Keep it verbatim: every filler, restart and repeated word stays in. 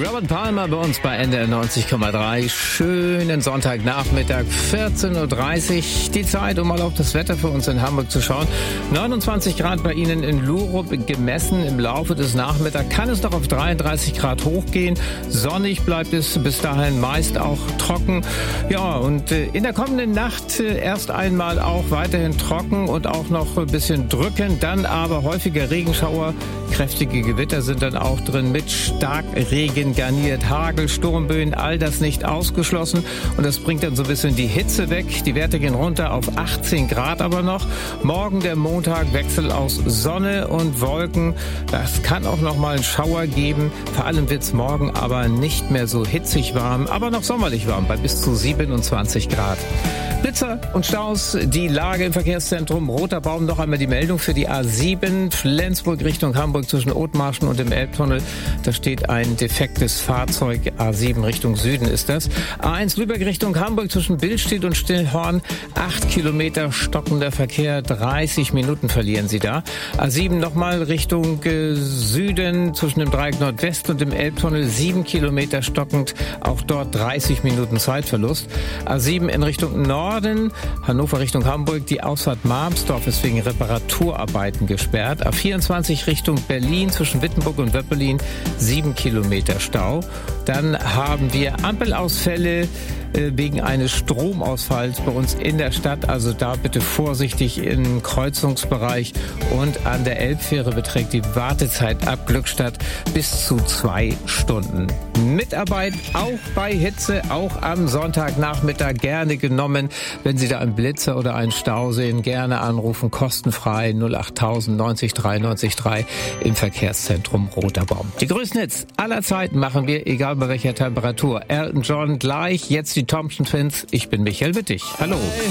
Robert Palmer bei uns bei N D R neunzig Komma drei. Schönen Sonntagnachmittag, vierzehn Uhr dreißig. Die Zeit, um mal auf das Wetter für uns in Hamburg zu schauen. neunundzwanzig Grad bei Ihnen in Lurup gemessen. Im Laufe des Nachmittags kann es noch auf dreiunddreißig Grad hochgehen. Sonnig bleibt es bis dahin, meist auch trocken. Ja, und in der kommenden Nacht erst einmal auch weiterhin trocken und auch noch ein bisschen drückend. Dann aber häufiger Regenschauer. Kräftige Gewitter sind dann auch drin mit Starkregen garniert, Hagel, Sturmböen, all das nicht ausgeschlossen. Und das bringt dann so ein bisschen die Hitze weg. Die Werte gehen runter auf achtzehn Grad aber noch. Morgen der Montag, Wechsel aus Sonne und Wolken. Das kann auch noch mal einen Schauer geben. Vor allem wird es morgen aber nicht mehr so hitzig warm, aber noch sommerlich warm bei bis zu siebenundzwanzig Grad. Blitzer und Staus, die Lage im Verkehrszentrum Roter Baum. Noch einmal die Meldung für die A sieben, Flensburg Richtung Hamburg zwischen Othmarschen und dem Elbtunnel. Da steht ein defektes Fahrzeug, A sieben Richtung Süden ist das. A eins Lübeck Richtung Hamburg zwischen Billstedt und Stillhorn, acht Kilometer stockender Verkehr, dreißig Minuten verlieren Sie da. A sieben nochmal Richtung äh, Süden zwischen dem Dreieck Nordwest und dem Elbtunnel, sieben Kilometer stockend, auch dort dreißig Minuten Zeitverlust. A sieben in Richtung Norden, Hannover Richtung Hamburg, die Ausfahrt Marmsdorf ist wegen Reparaturarbeiten gesperrt. A vierundzwanzig Richtung Berlin zwischen Wittenburg und Wöppelin, sieben Kilometer Stau. Dann haben wir Ampelausfälle äh, wegen eines Stromausfalls bei uns in der Stadt. Also da bitte vorsichtig im Kreuzungsbereich. Und an der Elbfähre beträgt die Wartezeit ab Glückstadt bis zu zwei Stunden. Mitarbeit auch bei Hitze, auch am Sonntagnachmittag gerne genommen. Wenn Sie da einen Blitzer oder einen Stau sehen, gerne anrufen, kostenfrei null achttausend neunzig drei neunzig drei im Verkehrszentrum Roter Baum. Die größten Hits aller Zeiten machen wir, egal bei welcher Temperatur. Elton John gleich, jetzt die Thompson Twins. Ich bin Michael Wittig. Hallo.